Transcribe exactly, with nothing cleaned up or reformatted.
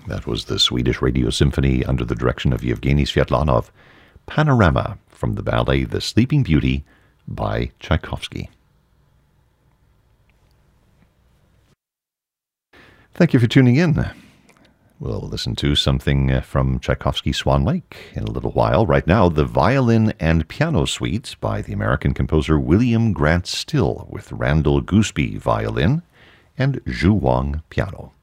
That was the Swedish Radio Symphony under the direction of Yevgeny Svetlanov, Panorama from the ballet The Sleeping Beauty by Tchaikovsky. Thank you for tuning in. We'll listen to something from Tchaikovsky's Swan Lake in a little while. Right now, the Violin and Piano Suite by the American composer William Grant Still with Randall Gooseby violin and Zhu Wang piano.